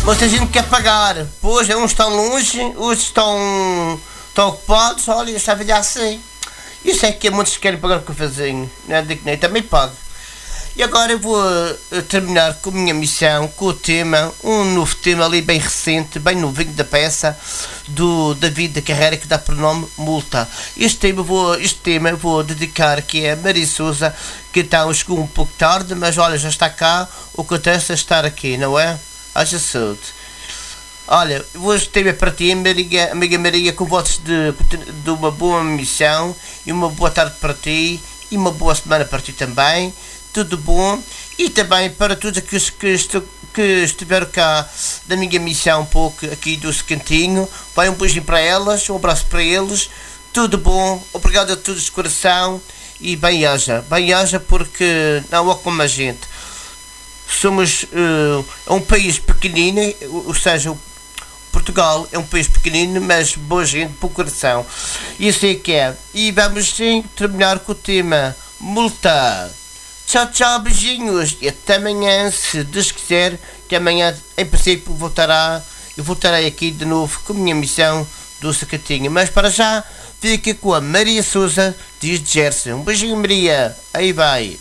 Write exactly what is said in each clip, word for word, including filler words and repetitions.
Muita gente quer pagar, pois uns estão longe, outros estão, estão ocupados. Olha, esta velha assim. Isso é que muitos querem pagar o cafezinho, não é? Digo que nem também pago. E agora eu vou uh, terminar com a minha missão, com o tema, um novo tema ali bem recente, bem novinho da peça, do David da Carreira, que dá por nome Multa. Este tema vou, este tema vou dedicar aqui a Maria Souza, que então chegou um pouco tarde, mas olha, já está cá, o que acontece é estar aqui, não é? Haja saúde. Olha, hoje tema para ti, Maria, amiga Maria, com votos de, de uma boa missão e uma boa tarde para ti e uma boa semana para ti também. Tudo bom. E também para todos aqueles que, estou, que estiveram cá da minha missão um pouco aqui do Cantinho. Vai um beijinho para elas, um abraço para eles. Tudo bom. Obrigado a todos de coração e bem-aja. Bem-aja porque não há como a gente. Somos uh, um país pequenino, ou seja, Portugal é um país pequenino, mas boa gente, por coração. Isso é que é. E vamos sim terminar com o tema Multa. Tchau, tchau, beijinhos. E até amanhã, se Deus quiser, que amanhã, em princípio, voltará, eu voltarei aqui de novo com a minha missão do Sacatinho. Mas para já, fico aqui com a Maria Souza, diz de Gerson. Um beijinho, Maria. Aí vai.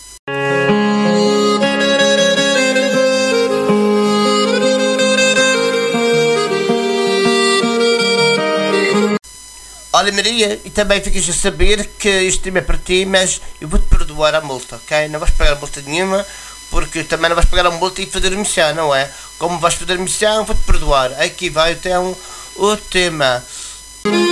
Olha, Maria, e também ficas a saber que este tema é para ti, mas eu vou-te perdoar a multa, ok? Não vais pagar a multa nenhuma, porque também não vais pagar a multa e fazer a missão, não é? Como vais fazer a missão, vou-te perdoar. Aqui vai então o tema.